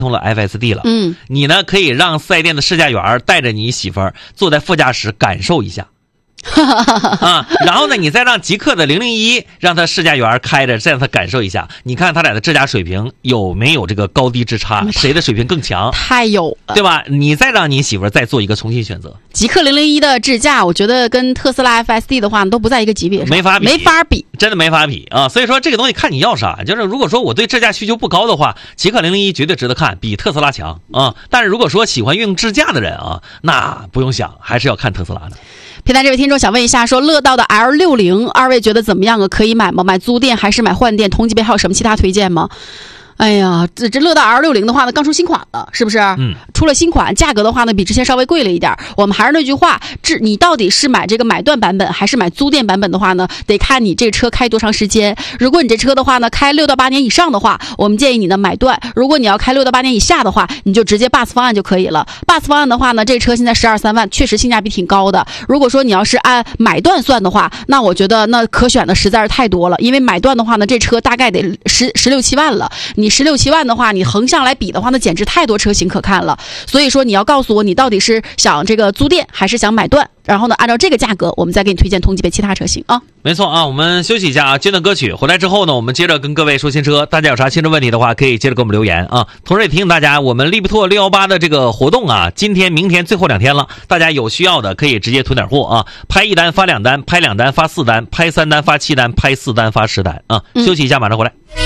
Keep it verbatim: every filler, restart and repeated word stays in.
通了 F S D 了， 嗯， 你呢可以让四 S 店的试驾员带着你媳妇儿坐在副驾驶感受一下。啊，然后呢，你再让极客的零零一让他试驾员开着，再让他感受一下，你看他俩的智驾水平有没有这个高低之差，谁的水平更强？ 太有了， 对吧？你再让你媳妇儿再做一个重新选择。 极客零零一的智驾，我觉得跟特斯拉 F S D 的话都不在一个级别上， 没法比， 没法比， 真的没法比啊！所以说这个东西看你要啥，就是如果说我对智驾需求不高的话，极客零零一绝对值得看，比特斯拉强啊！但是如果说喜欢用智驾的人啊，那不用想，还是要看特斯拉的。 平台这位听众想问一下，说乐道的 L 六十，二位觉得怎么样啊？可以买吗？买租店还是买换店？同级别还有什么其他推荐吗？哎呀，这这乐道 L 六十 的话呢，刚出新款了，是不是？ 嗯， 出了新款，价格的话呢，比之前稍微贵了一点。我们还是那句话，这你到底是买这个买断版本还是买租店版本的话呢，得看你这车开多长时间。如果你这车的话呢，开六到八年以上的话，我们建议你呢买断；如果你要开六到八年以下的话，你就直接 B U S 方案就可以了。B U S 方案的话呢，这车现在十二三万，确实性价比挺高的。如果说你要是按买断算的话，那我觉得那可选的实在是太多了。因为买断的话呢，这车大概得十十六七万了。你十六七万的话，你横向来比的话，那简直太多车型可看了。所以说你要告诉我，你到底是想这个租店还是想买断？然后呢，按照这个价格，我们再给你推荐同级别其他车型啊。 没错啊，我们休息一下啊，接段歌曲回来之后呢，我们接着跟各位说新车。大家有啥新车问题的话，可以接着给我们留言啊。同时也提醒大家，我们利比拓六一八的这个活动啊，今天、明天最后两天了，大家有需要的可以直接囤点货啊，拍一单发两单，拍两单发四单，拍三单发七单，拍四单发十单啊。休息一下，马上回来。